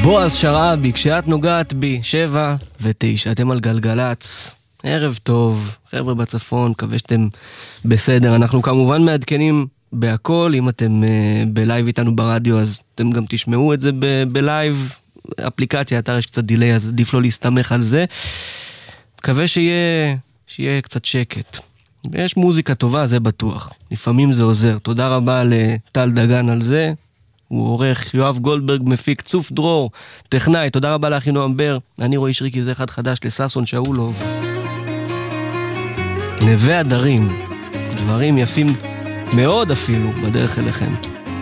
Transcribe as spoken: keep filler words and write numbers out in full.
בועז שרעבי, כשאת נוגעת בי, שבע ותשע, אתם על גלגלץ. ערב טוב, חבר'ה בצפון, מקווה שאתם בסדר. אנחנו כמובן מעדכנים בהכל, אם אתם uh, בלייב איתנו ברדיו, אז אתם גם תשמעו את זה ב- בלייב, אפליקציה, אתר יש קצת דילי, אז עדיף לא להסתמך על זה. מקווה שיהיה, שיהיה קצת שקט. ויש מוזיקה טובה, זה בטוח. לפעמים זה עוזר. תודה רבה לטל דגן על זה. הוא עורך, יואב גולדברג מפיק, צוף דרור, טכנאי, תודה רבה לאחי נועם בר, אני רועי שריקי, זה אחד חדש לססון שאולוב. נווה הדרים, דברים יפים מאוד אפילו בדרך אליכם.